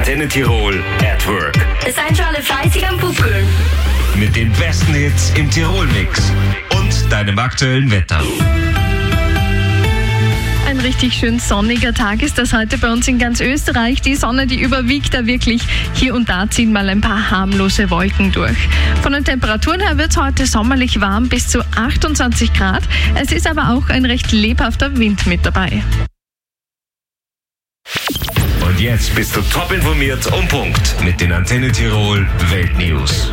Antenne Tirol at Work. Seid schon alle fleißig am Pupkeln. Mit den besten Hits im Tirol-Mix und deinem aktuellen Wetter. Ein richtig schön sonniger Tag ist das heute bei uns in ganz Österreich. Die Sonne, die überwiegt da wirklich. Hier und da ziehen mal ein paar harmlose Wolken durch. Von den Temperaturen her wird es heute sommerlich warm bis zu 28 Grad. Es ist aber auch ein recht lebhafter Wind mit dabei. Und jetzt bist du top informiert um Punkt mit den Antenne Tirol Weltnews.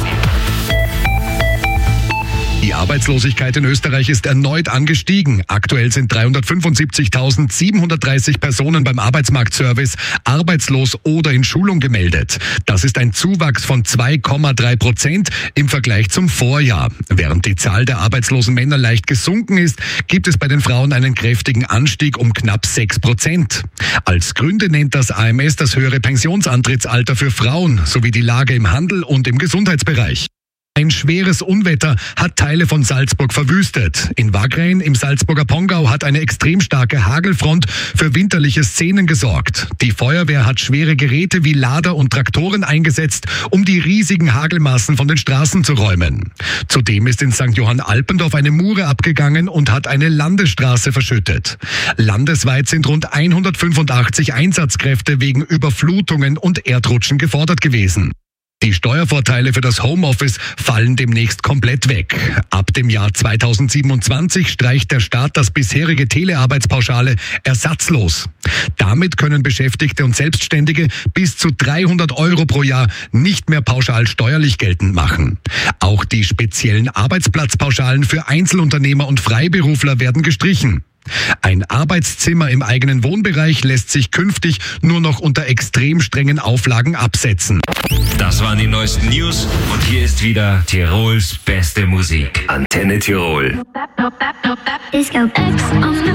Die Arbeitslosigkeit in Österreich ist erneut angestiegen. Aktuell sind 375.730 Personen beim Arbeitsmarktservice arbeitslos oder in Schulung gemeldet. Das ist ein Zuwachs von 2,3% im Vergleich zum Vorjahr. Während die Zahl der arbeitslosen Männer leicht gesunken ist, gibt es bei den Frauen einen kräftigen Anstieg um knapp 6%. Als Gründe nennt das AMS das höhere Pensionsantrittsalter für Frauen sowie die Lage im Handel und im Gesundheitsbereich. Ein schweres Unwetter hat Teile von Salzburg verwüstet. In Wagrain im Salzburger Pongau hat eine extrem starke Hagelfront für winterliche Szenen gesorgt. Die Feuerwehr hat schwere Geräte wie Lader und Traktoren eingesetzt, um die riesigen Hagelmassen von den Straßen zu räumen. Zudem ist in St. Johann Alpendorf eine Mure abgegangen und hat eine Landesstraße verschüttet. Landesweit sind rund 185 Einsatzkräfte wegen Überflutungen und Erdrutschen gefordert gewesen. Die Steuervorteile für das Homeoffice fallen demnächst komplett weg. Ab dem Jahr 2027 streicht der Staat das bisherige Telearbeitspauschale ersatzlos. Damit können Beschäftigte und Selbstständige bis zu 300 € pro Jahr nicht mehr pauschal steuerlich geltend machen. Auch die speziellen Arbeitsplatzpauschalen für Einzelunternehmer und Freiberufler werden gestrichen. Ein Arbeitszimmer im eigenen Wohnbereich lässt sich künftig nur noch unter extrem strengen Auflagen absetzen. Das waren die neuesten News und hier ist wieder Tirols beste Musik. Antenne Tirol. Disco X.